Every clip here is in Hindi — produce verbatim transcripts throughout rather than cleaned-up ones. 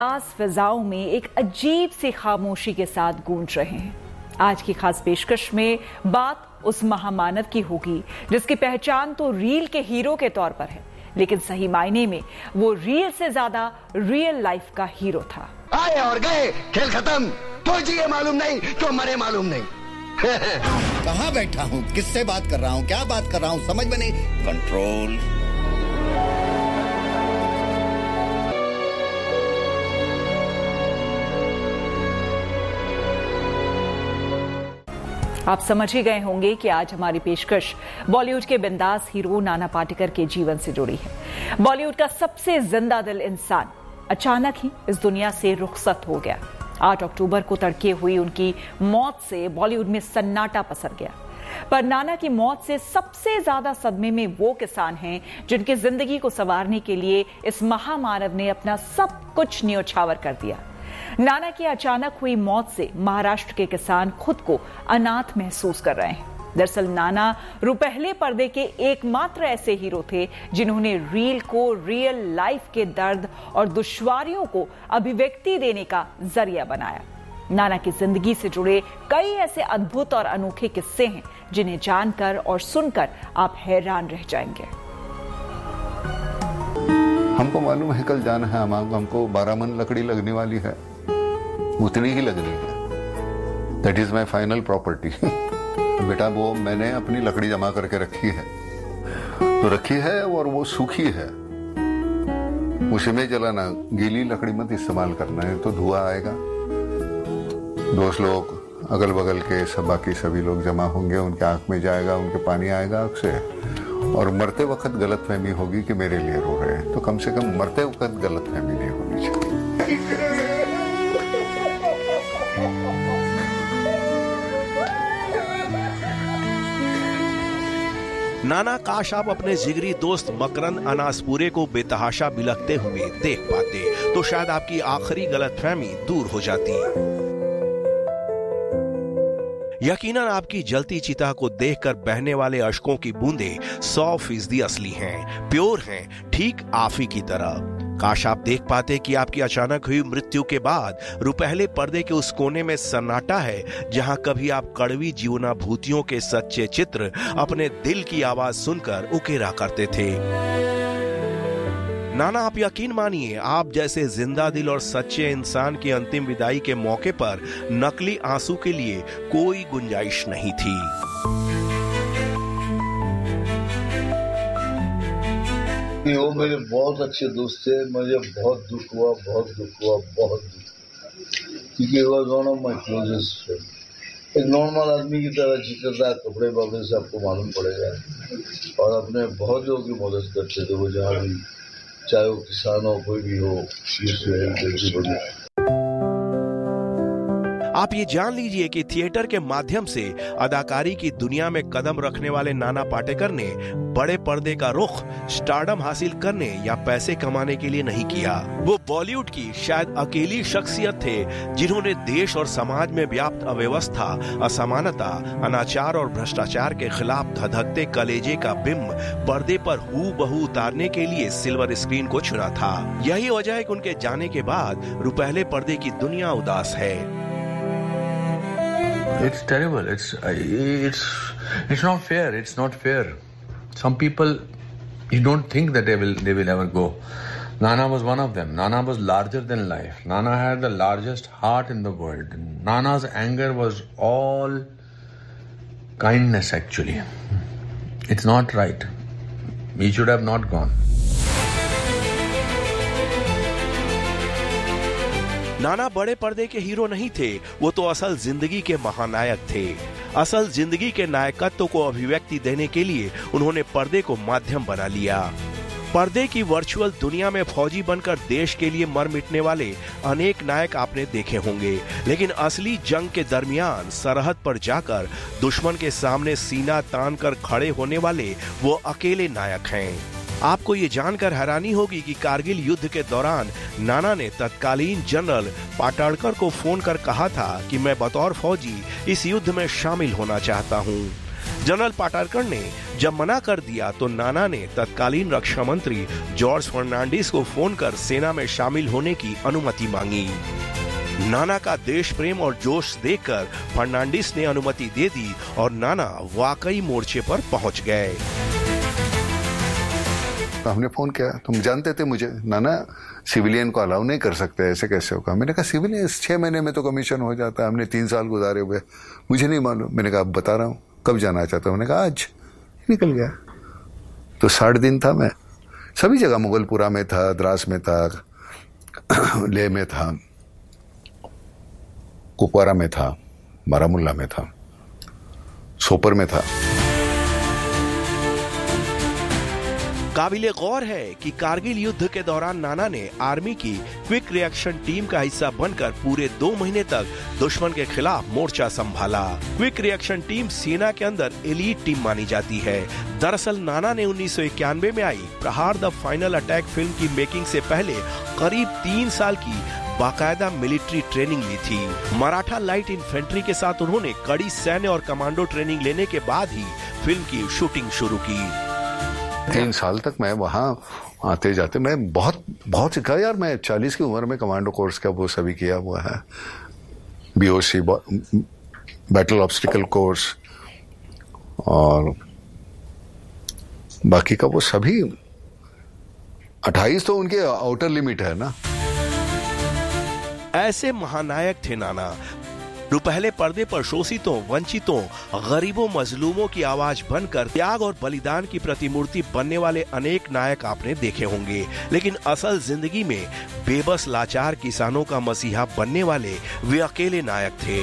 खास फिजाओं में एक अजीब सी खामोशी के साथ गूंज रहे हैं। आज की खास पेशकश में बात उस महामानव की होगी जिसकी पहचान तो रील के हीरो के तौर पर है, लेकिन सही मायने में वो रील से ज्यादा रियल लाइफ का हीरो था। आए और गए, खेल खत्म। तो जिए मालूम नहीं, तो मरे मालूम नहीं। कहाँ बैठा हूँ, किससे बात कर रहा हूँ, क्या बात कर रहा हूँ, समझ में नहीं। कंट्रोल। आप समझ ही गए होंगे कि आज हमारी पेशकश बॉलीवुड के बिंदास हीरो नाना पाटेकर के जीवन से जुड़ी है। बॉलीवुड का सबसे जिंदा दिल इंसान अचानक ही इस दुनिया से रुखसत हो गया। आठ अक्टूबर को तड़के हुई उनकी मौत से बॉलीवुड में सन्नाटा पसर गया। पर नाना की मौत से सबसे ज्यादा सदमे में वो किसान हैं जिनकी जिंदगी को संवारने के लिए इस महामानव ने अपना सब कुछ न्योछावर कर दिया। नाना की अचानक हुई मौत से महाराष्ट्र के किसान खुद को अनाथ महसूस कर रहे हैं। दरअसल नाना रुपहले पर्दे के एकमात्र ऐसे हीरो थे जिन्होंने रील को रियल लाइफ के दर्द और दुश्वारियों को अभिव्यक्ति देने का जरिया बनाया। नाना की जिंदगी से जुड़े कई ऐसे अद्भुत और अनोखे किस्से हैं जिन्हें जानकर और सुनकर आप हैरान रह जाएंगे। हमको मालूम है कल जाना है, हम हमको बारह मन लकड़ी लगने वाली है, उतनी ही लगनी है। That is my final property. बेटा वो मैंने अपनी लकड़ी जमा करके रखी है, तो रखी है और वो सूखी है, उसी में जलाना। गीली लकड़ी मत इस्तेमाल करना है तो धुआं आएगा। दोस्त लोग अगल बगल के सब बाकी सभी लोग जमा होंगे, उनके आंख में जाएगा, उनके पानी आएगा आंख से, और मरते वक्त गलतफहमी होगी कि मेरे लिए रो रहे हैं। तो कम से कम मरते वक्त गलतफहमी नहीं होनी चाहिए। नाना काश आप अपने जिगरी दोस्त मकरंद अनासपुरे को बेतहाशा बिलखते हुए देख पाते तो शायद आपकी आखिरी गलतफहमी दूर हो जाती। यकीनन आपकी जलती चिता को देखकर बहने वाले अश्कों की बूंदें सौ फीसदी असली हैं, प्योर हैं, ठीक आप ही की तरह। काश आप देख पाते कि आपकी अचानक हुई मृत्यु के बाद रुपहले पर्दे के उस कोने में सन्नाटा है जहां कभी आप कड़वी जीवनाभूतियों के सच्चे चित्र अपने दिल की आवाज सुनकर उकेरा करते थे। नाना आप यकीन मानिए, आप जैसे जिंदा दिल और सच्चे इंसान की अंतिम विदाई के मौके पर नकली आंसू के लिए कोई गुंजाइश नहीं थी। वो मेरे बहुत अच्छे दोस्त थे। मुझे बहुत दुख हुआ, बहुत दुख हुआ, बहुत दुख, क्योंकि वो one of my closest friend. एक नॉर्मल आदमी की तरह जीता था, कपड़े वपड़े से आपको मालूम पड़ेगा, और अपने बहुत लोगों की मदद करते थे वो, जहाँ भी, चाहे वो किसान हो, कोई भी हो। आप ये जान लीजिए कि थिएटर के माध्यम से अदाकारी की दुनिया में कदम रखने वाले नाना पाटेकर ने बड़े पर्दे का रुख स्टारडम हासिल करने या पैसे कमाने के लिए नहीं किया। वो बॉलीवुड की शायद अकेली शख्सियत थे जिन्होंने देश और समाज में व्याप्त अव्यवस्था, असमानता, अनाचार और भ्रष्टाचार के खिलाफ धधकते कलेजे का बिंब पर्दे पर हूबहू उतारने के लिए सिल्वर स्क्रीन को चुना था। यही वजह है कि उनके जाने के बाद रुपहले पर्दे की दुनिया उदास है। It's terrible. It's it's it's not fair. It's not fair. Some people, you don't think that they will they will ever go. Nana was one of them. Nana was larger than life. Nana had the largest heart in the world. Nana's anger was all kindness. Actually, it's not right. He should have not gone. नाना बड़े पर्दे के हीरो नहीं थे, वो तो असल जिंदगी के महानायक थे। असल जिंदगी के नायकत्व को अभिव्यक्ति देने के लिए उन्होंने पर्दे को माध्यम बना लिया। पर्दे की वर्चुअल दुनिया में फौजी बनकर देश के लिए मर मिटने वाले अनेक नायक आपने देखे होंगे, लेकिन असली जंग के दरमियान सरहद पर जाकर दुश्मन के सामने सीना तान कर खड़े होने वाले वो अकेले नायक हैं। आपको ये जानकर हैरानी होगी कि कारगिल युद्ध के दौरान नाना ने तत्कालीन जनरल पाटड़कर को फोन कर कहा था कि मैं बतौर फौजी इस युद्ध में शामिल होना चाहता हूँ। जनरल पाटरकर ने जब मना कर दिया तो नाना ने तत्कालीन रक्षा मंत्री जॉर्ज फर्नांडिस को फोन कर सेना में शामिल होने की अनुमति मांगी। नाना का देश प्रेम और जोश देखकर फर्नांडिस ने अनुमति दे दी और नाना वाकई मोर्चे पर पहुंच गए। तो हमने फोन किया, तुम जानते थे मुझे, नाना सिविलियन को अलाउ नहीं कर सकते, ऐसे कैसे होगा। मैंने कहा सिविलियन छह महीने में तो कमीशन हो जाता है, हमने तीन साल गुजारे हुए, मुझे नहीं मालूम। मैंने कहा अब बता रहा हूँ, कब जाना चाहता हूँ। मैंने कहा आज। निकल गया। तो साठ दिन था मैं सभी जगह, मुगलपुरा में था, द्रास में था, लेह में था, कुपवारा में था, बारामुल्ला में था, सोपर में था। काबिले गौर है कि कारगिल युद्ध के दौरान नाना ने आर्मी की क्विक रिएक्शन टीम का हिस्सा बनकर पूरे दो महीने तक दुश्मन के खिलाफ मोर्चा संभाला। क्विक रिएक्शन टीम सेना के अंदर एलीट टीम मानी जाती है। दरअसल नाना ने उन्नीस सौ इक्यानवे में आई प्रहार द फाइनल अटैक फिल्म की मेकिंग से पहले करीब तीन साल की बाकायदा मिलिट्री ट्रेनिंग ली थी। मराठा लाइट इन्फेंट्री के साथ उन्होंने कड़ी सैन्य और कमांडो ट्रेनिंग लेने के बाद ही फिल्म की शूटिंग शुरू की। तीन साल तक मैं वहाँ आते जाते मैं बहुत बहुत सीखा यार। मैं चालीस की उम्र में कमांडो कोर्स का वो सभी किया हुआ है, बीओसी बैटल ऑब्स्टिकल कोर्स और बाकी का वो सभी। अट्ठाईस तो उनके आउटर लिमिट है ना। ऐसे महानायक थे नाना, जो पहले पर्दे पर शोषितों, वंचितों, गरीबों, मजलूमों की आवाज बनकर त्याग और बलिदान की प्रतिमूर्ति बनने वाले अनेक नायक आपने देखे होंगे, लेकिन असल जिंदगी में बेबस लाचार किसानों का मसीहा बनने वाले वे अकेले नायक थे।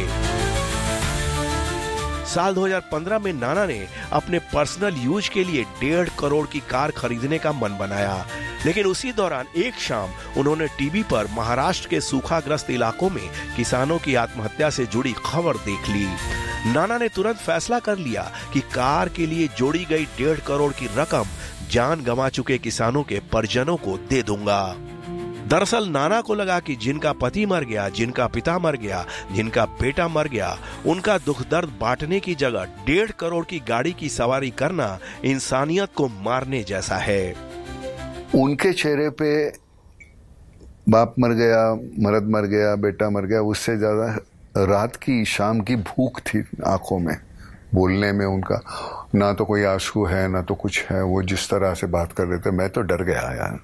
साल दो हज़ार पंद्रह में नाना ने अपने पर्सनल यूज के लिए डेढ़ करोड़ की कार खरीदने का मन बनाया, लेकिन उसी दौरान एक शाम उन्होंने टीवी पर महाराष्ट्र के सूखाग्रस्त इलाकों में किसानों की आत्महत्या से जुड़ी खबर देख ली। नाना ने तुरंत फैसला कर लिया कि कार के लिए जोड़ी गई डेढ़ करोड़ की रकम जान गंवा चुके किसानों के परिजनों को दे दूंगा। दरअसल नाना को लगा कि जिनका पति मर गया, जिनका पिता मर गया, जिनका बेटा मर गया, उनका दुख दर्द बांटने की जगह डेढ़ करोड़ की गाड़ी की सवारी करना इंसानियत को मारने जैसा है। उनके चेहरे पे बाप मर गया, मर्द मर गया, बेटा मर गया, उससे ज्यादा रात की शाम की भूख थी आंखों में, बोलने में उनका ना तो कोई आंसू है ना तो कुछ है। वो जिस तरह से बात कर रहे थे मैं तो डर गया यार।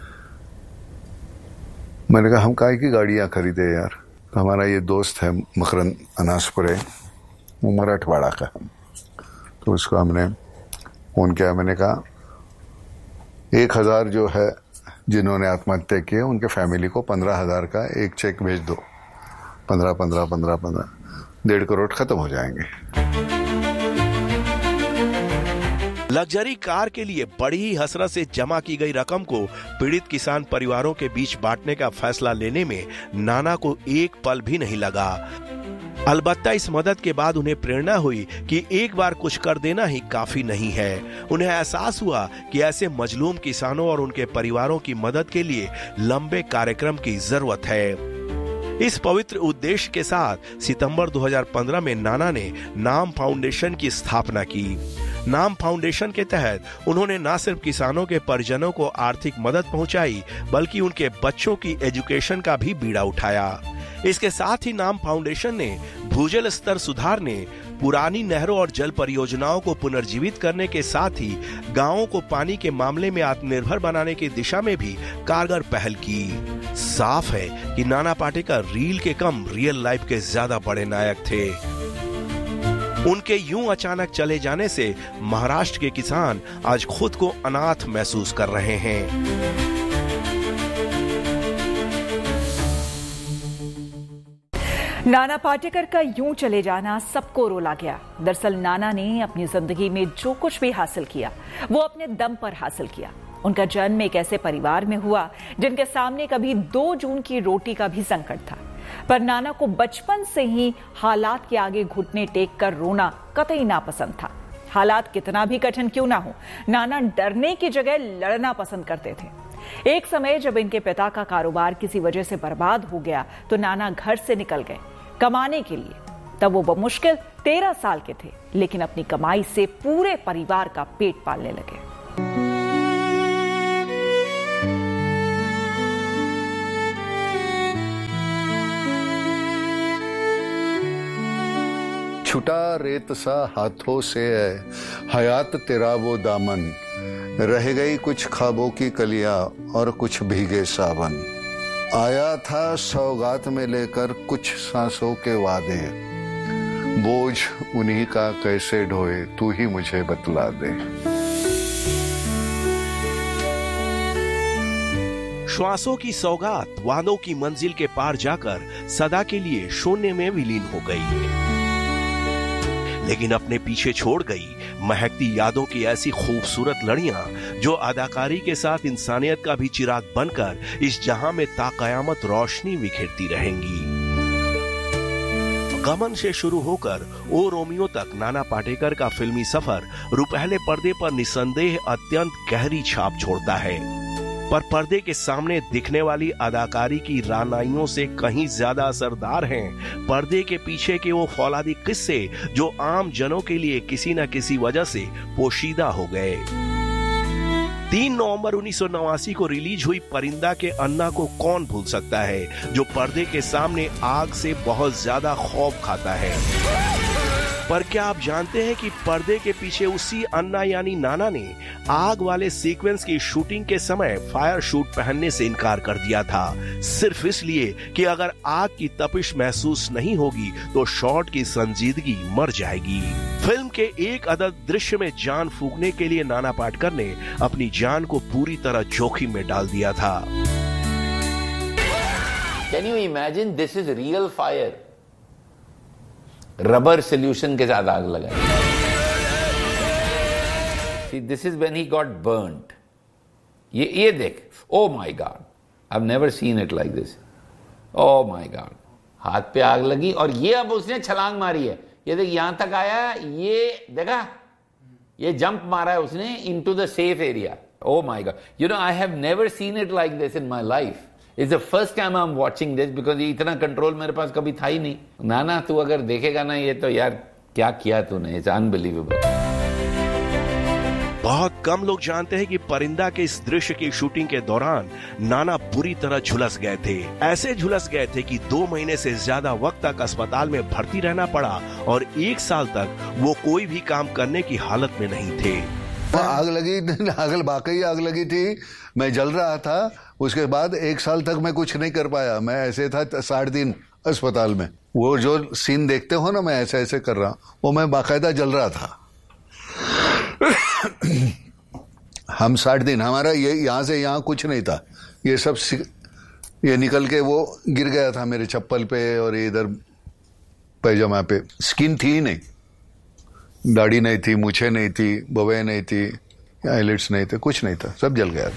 मैंने कहा हम काहे की गाड़ियां खरीदे यार। तो हमारा ये दोस्त है मकरंद अनासपुरे, वो मराठवाड़ा का, तो उसको हमने फोन किया। मैंने कहा एक हजार जो है जिन्होंने आत्महत्या की है उनके फैमिली को पंद्रह हजार का एक चेक भेज दो। पंद्रह पंद्रह पंद्रह पंद्रह डेढ़ करोड़ खत्म हो जाएंगे। लग्जरी कार के लिए बड़ी ही हसरत से जमा की गई रकम को पीड़ित किसान परिवारों के बीच बांटने का फैसला लेने में नाना को एक पल भी नहीं लगा। अलबत्ता इस मदद के बाद उन्हें प्रेरणा हुई कि एक बार कुछ कर देना ही काफी नहीं है। उन्हें एहसास हुआ कि ऐसे मजलूम किसानों और उनके परिवारों की मदद के लिए लंबे कार्यक्रम की जरूरत है। इस पवित्र उद्देश्य के साथ सितंबर दो हज़ार पंद्रह में नाना ने नाम फाउंडेशन की स्थापना की। नाम फाउंडेशन के तहत उन्होंने न सिर्फ किसानों के परिजनों को आर्थिक मदद पहुंचाई, बल्कि उनके बच्चों की एजुकेशन का भी बीड़ा उठाया। इसके साथ ही नाम फाउंडेशन ने भूजल स्तर सुधारने, पुरानी नहरों और जल परियोजनाओं को पुनर्जीवित करने के साथ ही गांवों को पानी के मामले में आत्मनिर्भर बनाने की दिशा में भी कारगर पहल की। साफ है कि नाना पाटेकर रील के कम रियल लाइफ के ज्यादा बड़े नायक थे। उनके यूं अचानक चले जाने से महाराष्ट्र के किसान आज खुद को अनाथ महसूस कर रहे हैं। नाना पाटेकर का यूं चले जाना सबको रुला गया। दरअसल नाना ने अपनी जिंदगी में जो कुछ भी हासिल किया वो अपने दम पर हासिल किया। उनका जन्म एक ऐसे परिवार में हुआ जिनके सामने कभी दो जून की रोटी का भी संकट था, पर नाना को बचपन से ही हालात के आगे घुटने टेक कर रोना कतई नापसंद था। हालात कितना भी कठिन क्यों ना हो, नाना डरने की जगह लड़ना पसंद करते थे। एक समय जब इनके पिता का कारोबार किसी वजह से बर्बाद हो गया तो नाना घर से निकल गए कमाने के लिए। तब वो बमुश्किल तेरह साल के थे, लेकिन अपनी कमाई से पूरे परिवार का पेट पालने लगे। छुटा रेत सा हाथों से है हयात तेरा वो दामन, रह गई कुछ ख्वाबों की कलियां और कुछ भीगे सावन। आया था सौगात में लेकर कुछ सांसों के वादे, बोझ उन्हीं का कैसे ढोए तू ही मुझे बतला दे। श्वासों की सौगात वादों की मंजिल के पार जाकर सदा के लिए शून्य में विलीन हो गई, लेकिन अपने पीछे छोड़ गई महकती यादों की ऐसी खूबसूरत लड़ियां जो अदाकारी के साथ इंसानियत का भी चिराग बनकर इस जहां में ताक़यामत रोशनी बिखेरती रहेंगी। गमन से शुरू होकर ओ रोमियो तक नाना पाटेकर का फिल्मी सफर रुपहले पर्दे पर निसंदेह अत्यंत गहरी छाप छोड़ता है, पर पर्दे के सामने दिखने वाली अदाकारी की रानाइयों से कहीं ज्यादा असरदार हैं पर्दे के पीछे के वो फौलादी किस्से जो आम जनों के लिए किसी न किसी वजह से पोशीदा हो गए। तीन नवंबर उन्नीस सौ नवासी को रिलीज हुई परिंदा के अन्ना को कौन भूल सकता है, जो पर्दे के सामने आग से बहुत ज्यादा खौफ खाता है। पर क्या आप जानते हैं कि पर्दे के पीछे उसी अन्ना यानी नाना ने आग वाले सीक्वेंस की शूटिंग के समय फायर शूट पहनने से इनकार कर दिया था, सिर्फ इसलिए कि अगर आग की तपिश महसूस नहीं होगी तो शॉट की संजीदगी मर जाएगी। फिल्म के एक अदद दृश्य में जान फूंकने के लिए नाना पाटेकर ने अपनी जान को पूरी तरह जोखिम में डाल दिया था। Can you imagine this is real fire? Rubber solution के साथ आग लगाई। See, this is when he got burnt. ये ये देख, oh my God, I've never seen it like this. Oh my God, हाथ पे आग लगी और ये अब उसने छलांग मारी है। ये देख यहां तक आया, ये देखा, ये जंप मारा है उसने into the safe area. Oh my God, you know I have never seen it like this in my life. It's the first time I'm watching this because ये इतना कंट्रोल मेरे पास कभी था ही नहीं। नाना तू अगर देखेगा ना ये तो यार क्या किया तूने, it's unbelievable। बहुत कम लोग जानते हैं कि परिंदा के इस दृश्य की शूटिंग के दौरान नाना बुरी तरह झुलस गए थे। ऐसे झुलस गए थे कि दो महीने से ज्यादा वक्त तक अस्पताल में भर्ती रहना पड़ा और एक साल तक वो कोई भी काम करने की हालत में नहीं थे। आग लगी, आग वाकई आग लगी थी, मैं जल रहा था। उसके बाद एक साल तक मैं कुछ नहीं कर पाया, मैं ऐसे था साठ दिन अस्पताल में। वो जो सीन देखते हो ना, मैं ऐसे ऐसे कर रहा, वो मैं बाकायदा जल रहा था। हम साठ दिन, हमारा ये यहाँ से यहाँ कुछ नहीं था, ये सब ये निकल के वो गिर गया था मेरे चप्पल पे और इधर पैजामा पे। स्किन थी ही नहीं, दाढ़ी नहीं थी, मूछें नहीं थी, बवे नहीं थी, आईलिड्स नहीं थे, कुछ नहीं था, सब जल गया।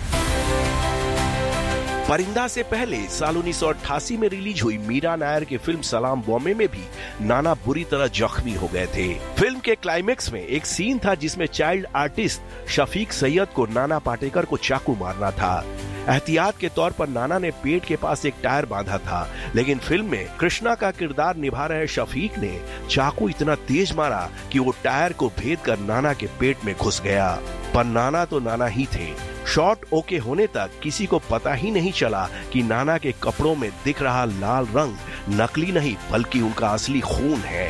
परिंदा से पहले साल उन्नीस सौ अट्ठासी में रिलीज हुई मीरा नायर की फिल्म सलाम बॉम्बे में भी नाना बुरी तरह जख्मी हो गए थे। फिल्म के क्लाइमेक्स में एक सीन था जिसमें चाइल्ड आर्टिस्ट शफीक सैयद को नाना पाटेकर को चाकू मारना था। एहतियात के तौर पर नाना ने पेट के पास एक टायर बांधा था, लेकिन फिल्म में कृष्णा का किरदार निभा रहे शफीक ने चाकू इतना तेज मारा कि वो टायर को भेद कर नाना के पेट में घुस गया। पर नाना तो नाना ही थे। शॉट ओके होने तक किसी को पता ही नहीं चला कि नाना के कपड़ों में दिख रहा लाल रंग नकली नहीं बल्कि उनका असली खून है।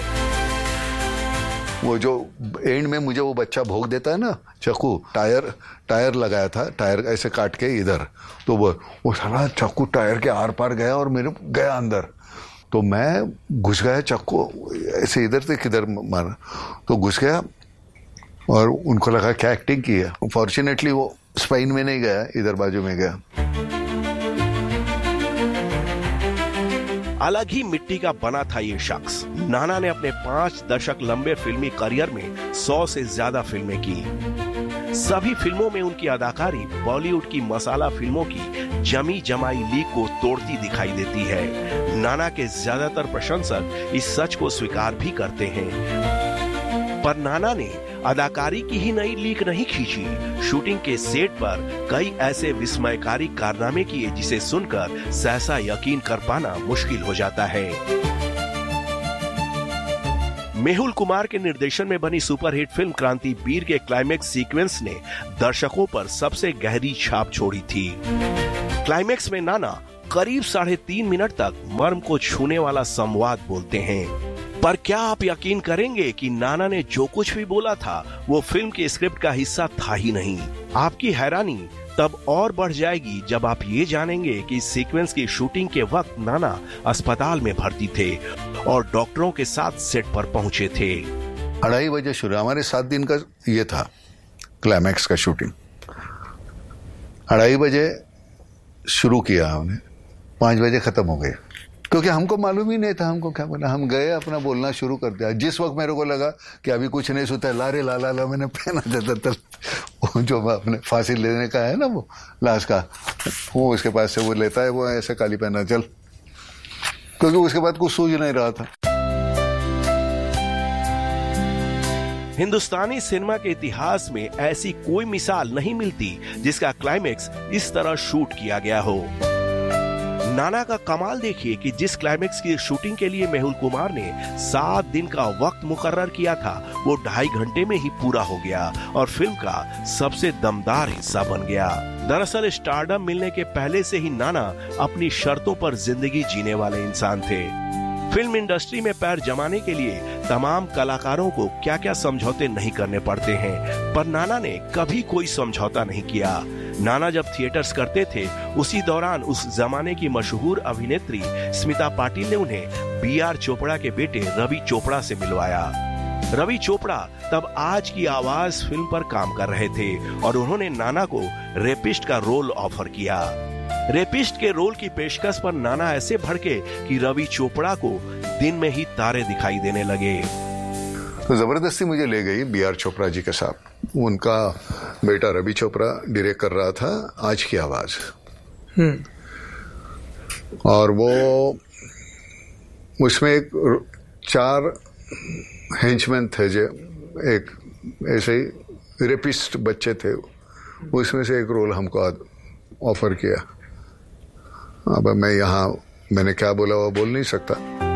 वो जो एंड में मुझे वो बच्चा भोग देता है ना चाकू, टायर टायर लगाया था, टायर ऐसे काट के इधर, तो वो वो सारा चाकू टायर के आर पार गया और मेरे गया अंदर, तो मैं घुस गया चाकू ऐसे इधर से किधर मारा, तो घुस गया और उनको लगा क्या एक्टिंग की है। फॉर्चुनेटली वो स्पाइन में नहीं गया, इधर बाजू में गया। अलग ही मिट्टी का बना था ये शख्स। नाना ने अपने पांच दशक लंबे फिल्मी करियर में सौ से ज्यादा फिल्में की। सभी फिल्मों में उनकी अदाकारी बॉलीवुड की मसाला फिल्मों की जमी जमाई लीक को तोड़ती दिखाई देती है। नाना के ज्यादातर प्रशंसक इस सच को स्वीकार भी करते हैं। पर नाना ने अदाकारी की ही नई लीक नहीं खींची, शूटिंग के सेट पर कई ऐसे विस्मयकारी कारनामे किए जिसे सुनकर सहसा यकीन कर पाना मुश्किल हो जाता है। मेहुल कुमार के निर्देशन में बनी सुपरहिट फिल्म क्रांति वीर के क्लाइमेक्स सीक्वेंस ने दर्शकों पर सबसे गहरी छाप छोड़ी थी। क्लाइमेक्स में नाना करीब साढ़े तीन मिनट तक मर्म को छूने वाला संवाद बोलते हैं। पर क्या आप यकीन करेंगे कि नाना ने जो कुछ भी बोला था वो फिल्म के स्क्रिप्ट का हिस्सा था ही नहीं। आपकी हैरानी तब और बढ़ जाएगी जब आप ये जानेंगे कि इस सीक्वेंस की शूटिंग के वक्त नाना अस्पताल में भर्ती थे और डॉक्टरों के साथ सेट पर पहुंचे थे। अढ़ाई बजे शुरू, हमारे सात दिन का ये था क्लाइमैक्स का शूटिंग। अढ़ाई बजे शुरू किया हमने, पांच बजे खत्म हो गए, क्योंकि हमको मालूम ही नहीं था हमको क्या बोला। हम गए, अपना बोलना शुरू कर दिया। जिस वक्त मेरे को लगा कि अभी कुछ नहीं सुनता, लारे ला ला ला मैंने पहना देता तल वो जो अपने फांसी लेने का है ना, वो लाश का, वो उसके पास से वो लेता है, वो ऐसे काली पहना चल, क्योंकि उसके बाद कुछ सूझ नहीं रहा था। हिंदुस्तानी सिनेमा के इतिहास में ऐसी कोई मिसाल नहीं मिलती जिसका क्लाइमेक्स इस तरह शूट किया गया हो। नाना का कमाल देखिए कि जिस क्लाइमेक्स की शूटिंग के लिए मेहुल कुमार ने सात दिन का वक्त मुकर्रर किया था वो ढाई घंटे में ही पूरा हो गया और फिल्म का सबसे दमदार हिस्सा बन गया। दरअसल स्टारडम मिलने के पहले से ही नाना अपनी शर्तों पर जिंदगी जीने वाले इंसान थे। फिल्म इंडस्ट्री में पैर जमाने के लिए तमाम कलाकारों को क्या क्या समझौते नहीं करने पड़ते हैं, पर नाना ने कभी कोई समझौता नहीं किया। नाना जब थिएटर्स करते थे उसी दौरान उस जमाने की मशहूर अभिनेत्री स्मिता पाटिल ने उन्हें बी आर चोपड़ा के बेटे रवि चोपड़ा से मिलवाया। रवि चोपड़ा तब आज की आवाज फिल्म पर काम कर रहे थे और उन्होंने नाना को रेपिस्ट का रोल ऑफर किया। रेपिस्ट के रोल की पेशकश पर नाना ऐसे भड़के कि रवि चोपड़ा को दिन में ही तारे दिखाई देने लगे। तो जबरदस्ती मुझे ले गई बी आर चोपड़ा जी के साथ। उनका बेटा रवि चोपड़ा डायरेक्ट कर रहा था आज की आवाज, और वो उसमें एक चार हेंचमैन थे जो एक ऐसे ही रेपिस्ट बच्चे थे, उसमें से एक रोल हमको ऑफर किया। अब मैं यहाँ मैंने क्या बोला वो बोल नहीं सकता।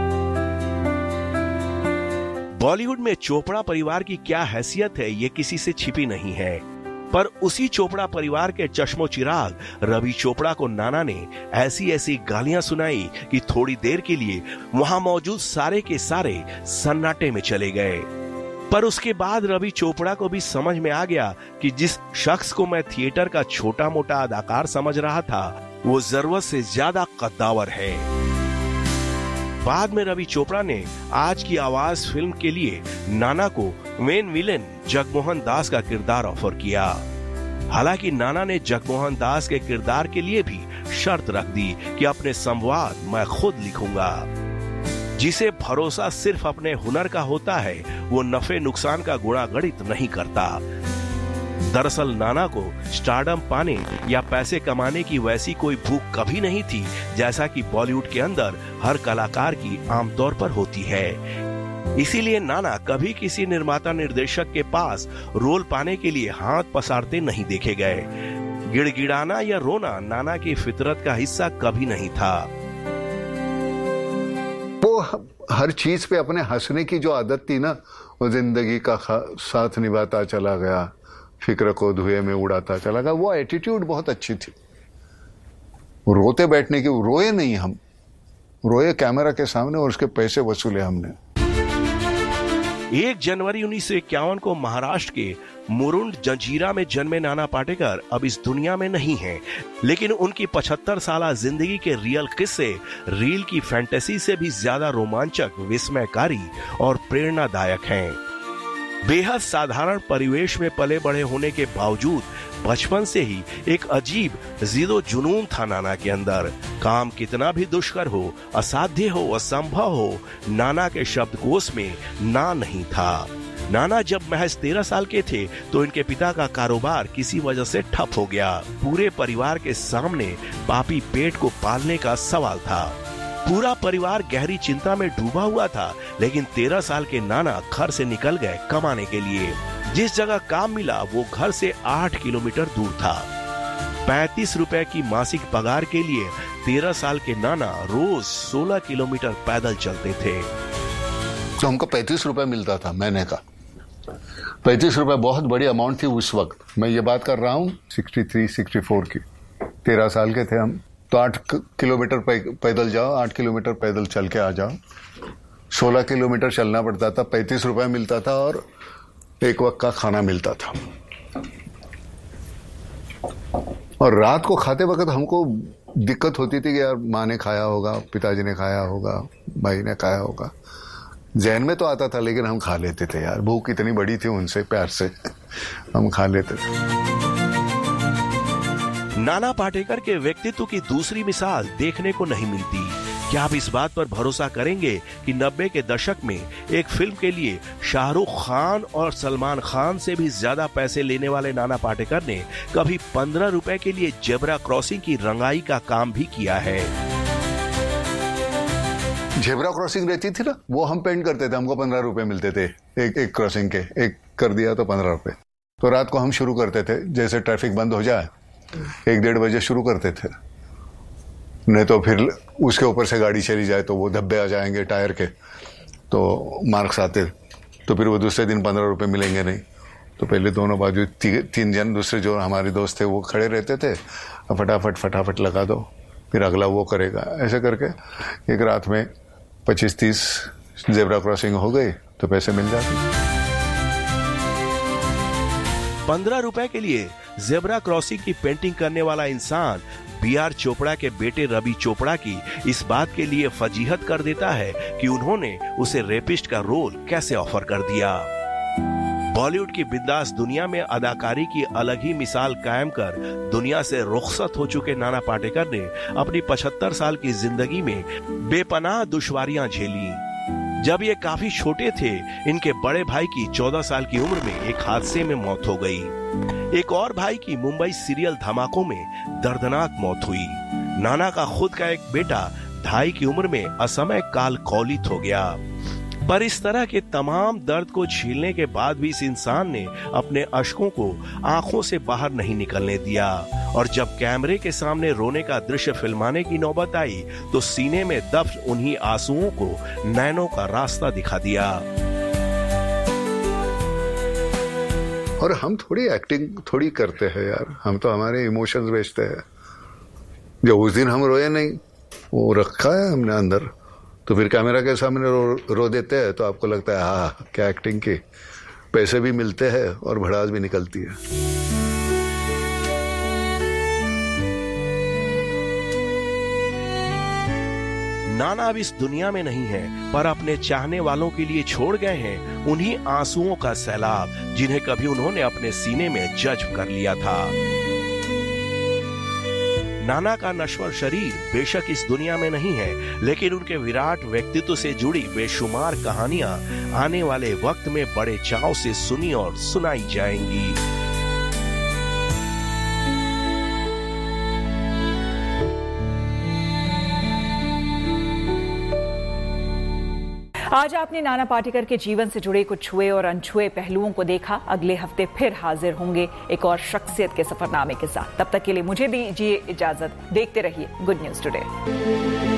बॉलीवुड में चोपड़ा परिवार की क्या हैसियत है ये किसी से छिपी नहीं है, पर उसी चोपड़ा परिवार के चश्मो चिराग रवि चोपड़ा को नाना ने ऐसी ऐसी गालियां सुनाई कि थोड़ी देर के लिए वहां मौजूद सारे के सारे सन्नाटे में चले गए। पर उसके बाद रवि चोपड़ा को भी समझ में आ गया कि जिस शख्स को मैं थिएटर का छोटा मोटा अदाकार समझ रहा था वो जरूरत से ज्यादा कद्दावर है। बाद में रवि चोपड़ा ने आज की आवाज फिल्म के लिए नाना को मेन विलेन जगमोहन दास का किरदार ऑफर किया। हालांकि नाना ने जगमोहन दास के किरदार के लिए भी शर्त रख दी कि अपने संवाद मैं खुद लिखूंगा। जिसे भरोसा सिर्फ अपने हुनर का होता है वो नफे नुकसान का गुणागणित नहीं करता। दरअसल नाना को स्टारडम पाने या पैसे कमाने की वैसी कोई भूख कभी नहीं थी जैसा कि बॉलीवुड के अंदर हर कलाकार की आमतौर पर होती है। इसीलिए नाना कभी किसी निर्माता निर्देशक के पास रोल पाने के लिए हाथ पसारते नहीं देखे गए। गिड़गिड़ाना या रोना नाना की फितरत का हिस्सा कभी नहीं था। वो हर चीज पे अपने हंसने की जो आदत थी ना, वो जिंदगी का साथ निभाता चला गया, फिक्र को धुएं में उड़ाता चला गया, वो एटीट्यूड बहुत अच्छी थी। रोते बैठने की, रोए नहीं, हम रोए कैमरा के सामने और उसके पैसे वसूले हमने। एक जनवरी उन्नीस सौ इक्यावन को महाराष्ट्र के मुरुंड जंजीरा में जन्मे नाना पाटेकर अब इस दुनिया में नहीं हैं, लेकिन उनकी पचहत्तर साल जिंदगी के रियल किस्से रील की फैंटेसी से भी ज्यादा रोमांचक, विस्मयकारी और प्रेरणादायक हैं। बेहद साधारण परिवेश में पले बड़े होने के बावजूद बचपन से ही एक अजीब जिदो जुनून था नाना के अंदर। काम कितना भी दुष्कर हो, असाध्य हो, असंभव हो, नाना के शब्दकोश में ना नहीं था। नाना जब महज तेरह साल के थे तो इनके पिता का कारोबार किसी वजह से ठप हो गया। पूरे परिवार के सामने पापी पेट को पालने का सवाल था। पूरा परिवार गहरी चिंता में डूबा हुआ था, लेकिन तेरह साल के नाना घर से निकल गए कमाने के लिए। जिस जगह काम मिला वो घर से आठ किलोमीटर दूर था। पैंतीस रुपए की मासिक पगार के लिए तेरह साल के नाना रोज सोलह किलोमीटर पैदल चलते थे। तो हमको पैंतीस रुपए मिलता था महीने का। पैंतीस रुपए बहुत बड़ी अमाउंट थी उस वक्त। मैं ये बात कर रहा हूँ तिरेसठ, चौंसठ की। तेरह साल के थे हम। तो आठ किलोमीटर पैदल जाओ, आठ किलोमीटर पैदल चल के आ जाओ। सोलह किलोमीटर चलना पड़ता था, पैंतीस रुपए मिलता था और एक वक्त का खाना मिलता था। और रात को खाते वक्त हमको दिक्कत होती थी कि यार माँ ने खाया होगा, पिताजी ने खाया होगा, भाई ने खाया होगा। जहन में तो आता था, लेकिन हम खा लेते थे यार। भूख इतनी बड़ी थी उनसे प्यार से हम खा लेते थे। नाना पाटेकर के व्यक्तित्व की दूसरी मिसाल देखने को नहीं मिलती। क्या आप इस बात पर भरोसा करेंगे कि नब्बे के दशक में एक फिल्म के लिए शाहरुख खान और सलमान खान से भी ज्यादा पैसे लेने वाले नाना पाटेकर ने कभी पंद्रह रुपए के लिए जेब्रा क्रॉसिंग की रंगाई का काम भी किया है। जेब्रा क्रॉसिंग रहती थी ना, वो हम पेंट करते थे। हमको पंद्रह रुपए मिलते थे एक एक क्रॉसिंग के। एक कर दिया तो पंद्रह रुपए। तो रात को हम शुरू करते थे, जैसे ट्रैफिक बंद हो जाए एक डेढ़ बजे शुरू करते थे। नहीं तो फिर उसके ऊपर से गाड़ी चली जाए तो वो धब्बे आ जाएंगे टायर के, तो मार्क्स आते। तो फिर वो दूसरे दिन पंद्रह रुपए मिलेंगे नहीं। तो पहले दोनों बाजू ती, तीन जन दूसरे जो हमारे दोस्त थे वो खड़े रहते थे, फटाफट फटाफट लगा दो, फिर अगला वो करेगा। ऐसे करके एक रात में पच्चीस तीस जेब्रा क्रॉसिंग हो गई तो पैसे मिल जाते। पंद्रह रुपए के लिए जेब्रा क्रॉसिंग की पेंटिंग करने वाला इंसान बी आर चोपड़ा के बेटे रवि चोपड़ा की इस बात के लिए फजीहत कर देता है कि उन्होंने उसे रेपिस्ट का रोल कैसे ऑफर कर दिया। बॉलीवुड की बिंदास दुनिया में अदाकारी की अलग ही मिसाल कायम कर दुनिया से रुखसत हो चुके नाना पाटेकर ने अपनी पचहत्तर साल की जिंदगी में बेपनाह दुश्वारियां झेली। जब ये काफी छोटे थे, इनके बड़े भाई की चौदह साल की उम्र में एक हादसे में मौत हो गई। एक और भाई की मुंबई सीरियल धमाकों में दर्दनाक मौत हुई। नाना का खुद का एक बेटा ढाई की उम्र में असमय काल कौलित हो गया। पर इस तरह के तमाम दर्द को झेलने के बाद भी इस इंसान ने अपने अश्कों को आंखों से बाहर नहीं निकलने दिया। और जब कैमरे के सामने रोने का दृश्य फिल्माने की नौबत आई तो सीने में दफ्न उन्हीं आंसुओं को नैनों का रास्ता दिखा दिया। और हम थोड़ी एक्टिंग थोड़ी करते हैं यार, हम तो हमारे इमोशंस बेचते हैं। जो उस दिन हम रोए नहीं, वो रखा है हमने अंदर, तो फिर कैमरा के सामने रो, रो देते हैं तो आपको लगता है हाँ क्या एक्टिंग की। पैसे भी मिलते हैं और भड़ास भी निकलती है। नाना अब इस दुनिया में नहीं है, पर अपने चाहने वालों के लिए छोड़ गए हैं उन्हीं आंसुओं का सैलाब जिन्हें कभी उन्होंने अपने सीने में जज्ब कर लिया था। नाना का नश्वर शरीर बेशक इस दुनिया में नहीं है, लेकिन उनके विराट व्यक्तित्व से जुड़ी बेशुमार कहानियां आने वाले वक्त में बड़े चाव से सुनी और सुनाई जाएंगी। आज आपने नाना पाटेकर के जीवन से जुड़े कुछ छुए और अनछुए पहलुओं को देखा। अगले हफ्ते फिर हाजिर होंगे एक और शख्सियत के सफरनामे के साथ। तब तक के लिए मुझे दीजिए इजाजत। देखते रहिए गुड न्यूज टुडे।